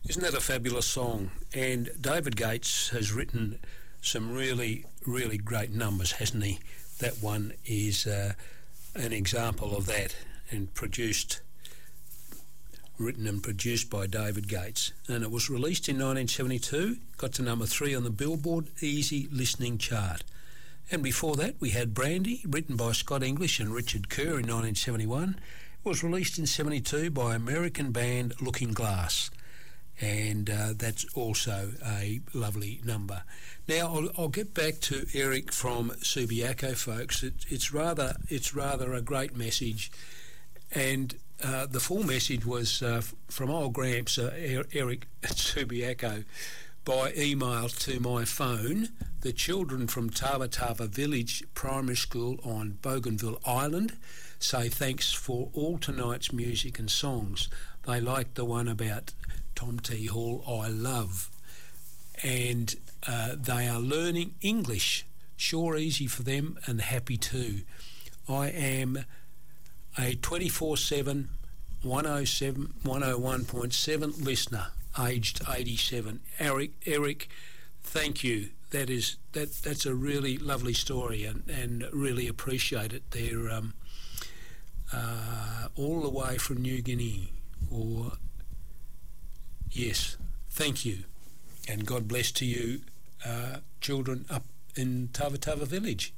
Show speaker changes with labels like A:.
A: Isn't that a fabulous song? And David Gates has written some really, really great numbers, hasn't he? That one is an example of that, and written and produced by David Gates. And it was released in 1972, got to number 3 on the Billboard Easy Listening chart. And before that, we had Brandy, written by Scott English and Richard Kerr in 1971. It was released in 72 by American band Looking Glass. And that's also a lovely number. Now I'll get back to Eric from Subiaco, folks. It's rather a great message, and the full message was from old Gramps, Eric at Subiaco, by email to my phone. The children from Tava Tava Village Primary School on Bougainville Island say thanks for all tonight's music and songs. They liked the one about Tom T. Hall, I love. And they are learning English. Sure easy for them and happy too. I am a 24/7 101.7 listener, aged 87. Eric, thank you. That's a really lovely story, and really appreciate it. They're all the way from New Guinea. Yes, thank you, and God bless to you, children up in Tava Tava Village.